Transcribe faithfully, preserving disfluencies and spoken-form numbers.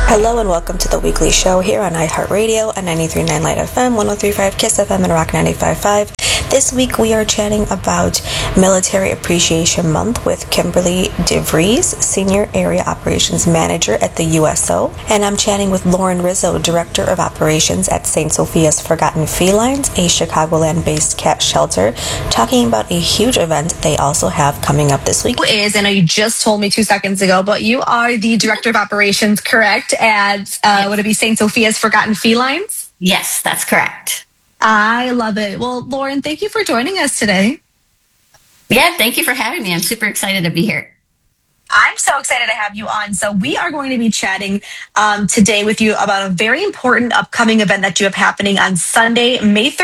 Hello and welcome to the weekly show here on iHeartRadio and ninety-three point nine Light F M, one oh three point five Kiss F M, and Rock ninety-five point five. This week we are chatting about Military Appreciation Month with Kimberly DeVries, Senior Area Operations Manager at the U S O. And I'm chatting with Lauren Rizzo, Director of Operations at Saint Sophia's Forgotten Felines, a Chicagoland-based cat shelter, talking about a huge event they also have coming up this week. Who is, I know you just told me two seconds ago, but you are the Director of Operations, correct, at, uh, would it be Saint Sophia's Forgotten Felines? Yes, that's correct. I love it. Well, Lauren, thank you for joining us today. Yeah, thank you for having me. I'm super excited to be here. I'm so excited to have you on. So we are going to be chatting um, today with you about a very important upcoming event that you have happening on Sunday, May thirteenth.